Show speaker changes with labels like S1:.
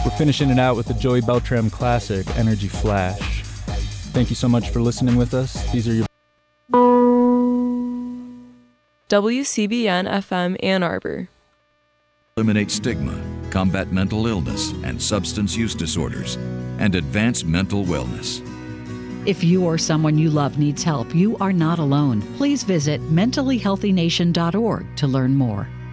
S1: We're finishing it out with the Joey Beltram classic, Energy Flash. Thank you so much for listening with us. These are your
S2: WCBN FM Ann Arbor.
S3: Eliminate stigma, combat mental illness and substance use disorders, and advance mental wellness.
S4: If you or someone you love needs help, you are not alone. Please visit mentallyhealthynation.org to learn more.